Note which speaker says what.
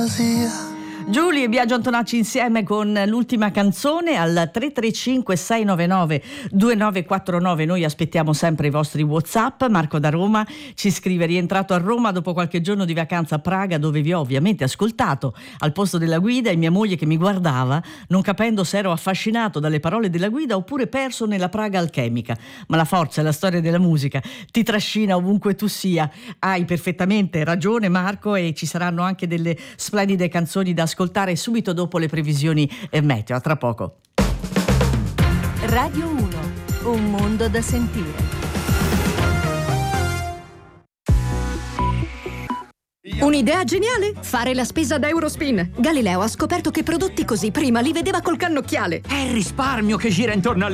Speaker 1: Giulia e Biagio Antonacci insieme con l'ultima canzone al 335 699 2949. Noi aspettiamo sempre i vostri WhatsApp. Marco da Roma ci scrive: rientrato a Roma dopo qualche giorno di vacanza a Praga, dove vi ho ovviamente ascoltato al posto della guida, e mia moglie che mi guardava non capendo se ero affascinato dalle parole della guida oppure perso nella Praga alchemica. Ma la forza e la storia della musica ti trascina ovunque tu sia. Hai perfettamente ragione, Marco, e ci saranno anche delle splendide canzoni da ascoltare subito dopo le previsioni meteo. A tra poco.
Speaker 2: Radio 1, un mondo da sentire.
Speaker 3: Un'idea geniale? Fare la spesa da Eurospin. Galileo ha scoperto che prodotti così prima li vedeva col cannocchiale.
Speaker 4: È il risparmio che gira intorno a